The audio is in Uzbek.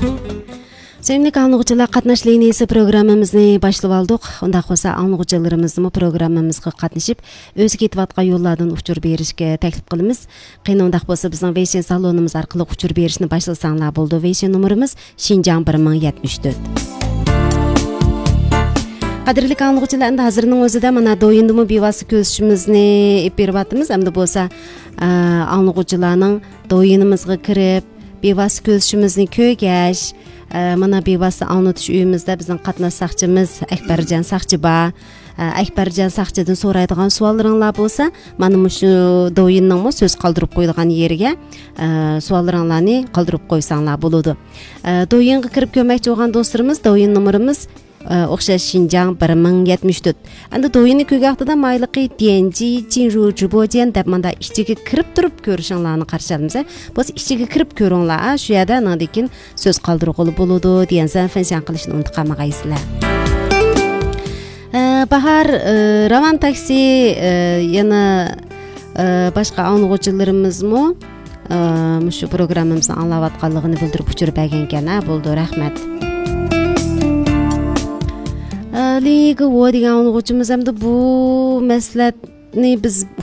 Sevimli anlıqçılar qatnaş liniyası programmamızı başlap aldıq. Onda qosa anlıqçılarımızmı programmamızga qatnaşıp özü ketip atqan yollardan uçur berişke təklif qılımız. Qeyni ondaq bolsa bizning Weixin salonumuz arqılı uçur berişni başlasanlar boldu. Weixin numarımız Şinjan 1074. Qadirlik anlıqçılar, hazırının özüdə mana doyundumı bevası közüşümüzni ep berip atımız. Hamda bolsa anlıqçılarning doyunumuzga kirib bevası közüşümüzni kögəş, mana bevası anlatış uyumuzda bizning qatnaş saqchimiz Akbarjan Saqchiba, Akbarjan Saqchidan so'raydigan savollaringlar bo'lsa, mana shu doyinning so'z qoldirib qo'ydigan yeriga savollaringlarni qoldirib qo'ysanglar bo'ladi. Doyinga kirib ko'rmoqchi bo'lgan do'stlarimiz, doyin numarimiz o'xshash Şinjan 1074. Endi doyinni ko'gaqtida mayliqi Dianji Jinru Jibojian deb manda ichiga kirib turib ko'rishinglarni qarshi olamiz. Biz ichiga kirib ko'ringlar. Shu yerda nadikin so'z qoldirg'ili bo'ladi degansan fanshan qilishni unutqanmag'aysizlar. Bahar Ravan taksi yana boshqa anlıqçılarımızmı shu programmamizni anglayotganligini bildirib uchirib bergan ekan. Bo'ldi, rahmat. Liga o degan anlıqçımız hamda bu maslahatni biz